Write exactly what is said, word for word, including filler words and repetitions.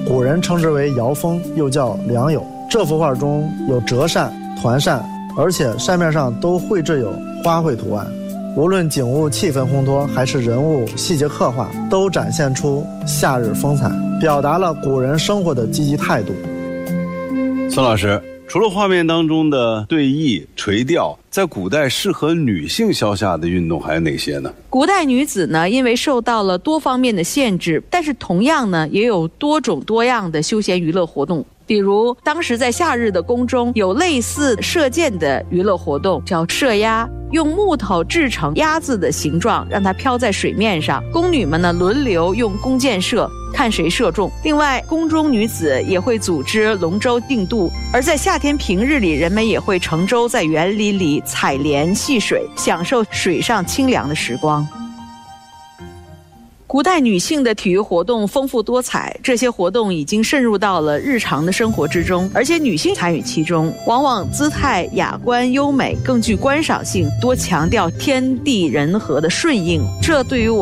古人称之为摇风，又叫良友。这幅画中有折扇、团扇，而且扇面上都绘制有花卉图案。无论景物气氛烘托，还是人物细节刻画，都展现出夏日风采，表达了古人生活的积极态度。 孙老师，除了画面当中的对弈、垂钓，在古代适合女性消夏的运动还有哪些呢？ 古代女子呢，因为受到了多方面的限制，但是同样呢，也有多种多样的休闲娱乐活动。比如当时在夏日的宫中有类似射箭的娱乐活动，叫射鸭，用木头制成鸭子的形状，让它飘在水面上，宫女们呢轮流用弓箭射，看谁射中。另外宫中女子也会组织龙舟竞渡，而在夏天平日里，人们也会乘舟在园林里采莲戏水，享受水上清凉的时光。古代女性的体育活动丰富多彩，这些活动已经渗入到了日常的生活之中，而且女性参与其中，往往姿态雅观优美，更具观赏性，多强调天地人和的顺应。这对于我